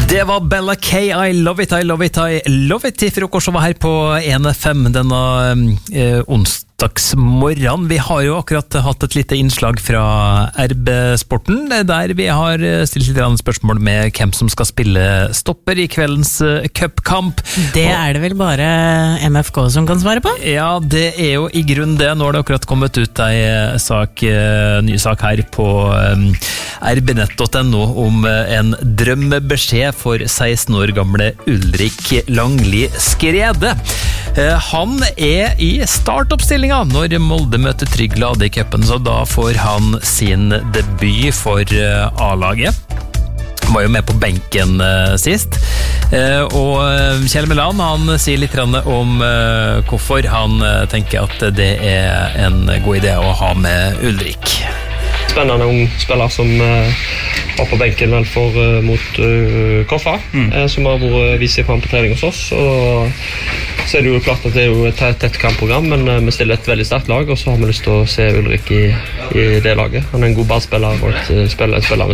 Det var Bella K, I love it, I love it, I love it. Frokost var her på 1FM denne onsdagsmorgen. Vi har jo akkurat hatt et lite innslag fra RB-sporten, der vi har stilt litt spørsmål med hvem som skal spille stopper i kveldens cupkamp. Det det vel bare MFK som kan svare på? Ja, det jo i grunn det. Nå har det akkurat kommet ut en ny sak her på rbnett.no om en drømmebeskjed for 16 år gamle Ulrik Langli Skrede. Han i startoppstillinga når Molde møter Trygg Lade i cupen, så da får han sin debut for A-laget. Han var jo med på benken sist. Og Kjell Meland, han sier litt om hvorfor han tenker at det en god idé å ha med Ulrik. Spennende ung spiller som var på benken vel mot Koffa, som har vært vist seg frem på trening hos oss. Og så det jo klart at det jo et tett kampprogram, men vi stiller et veldig sterkt lag, og så har vi lyst til å se Ulrik i det laget. Han en god ballspiller og et spiller med